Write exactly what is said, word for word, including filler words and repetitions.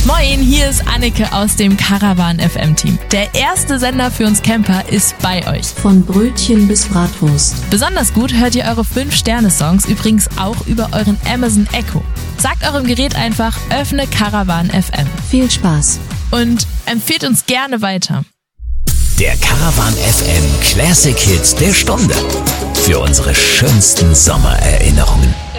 Moin, hier ist Anneke aus dem Caravan F M Team. Der erste Sender für uns Camper ist bei euch. Von Brötchen bis Bratwurst. Besonders gut hört ihr eure fünf Sterne Songs übrigens auch über euren Amazon Echo. Sagt eurem Gerät einfach, öffne Caravan F M. Viel Spaß. Und empfehlt uns gerne weiter. Der Caravan F M Classic Hits der Stunde. Für unsere schönsten Sommererinnerungen.